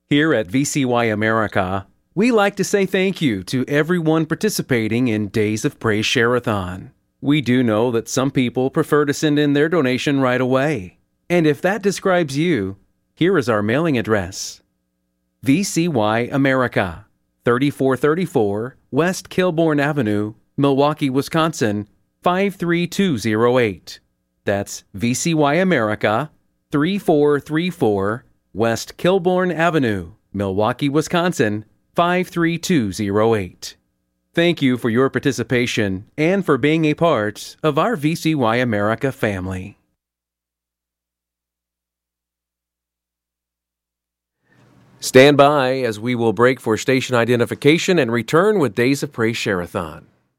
Here at VCY America, we like to say thank you to everyone participating in Days of Praise Share-a-thon. We do know that some people prefer to send in their donation right away. And if that describes you, here is our mailing address. VCY America, 3434 West Kilbourne Avenue, Milwaukee, Wisconsin, 53208. That's VCY America, 3434 West Kilbourne Avenue, Milwaukee, Wisconsin, 53208. Thank you for your participation and for being a part of our VCY America family. Stand by as we will break for station identification and return with Days of Praise Share-a-thon.